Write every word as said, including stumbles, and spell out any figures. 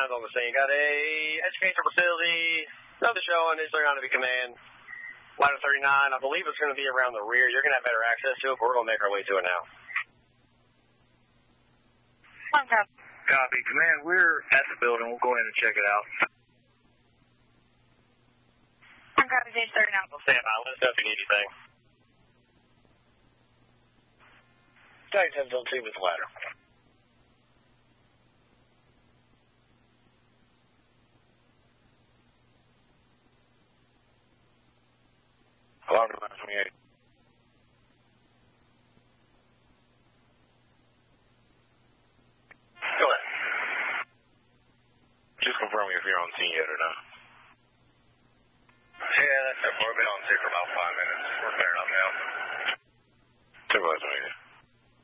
thirty-nine's on the scene. Got a educational facility, another showing, it's thirty-nine to be command. Ladder thirty-nine, I believe it's going to be around the rear. You're going to have better access to it, but we're going to make our way to it now. Okay. Copy. Command, we're at the building. We'll go in and check it out. Copy, Page thirty-nine. We'll stand by. Let us know if you need anything. Tag ten till two with the ladder. Alarm to line twenty-eight. Go ahead. Just confirming if you're on scene yet or not.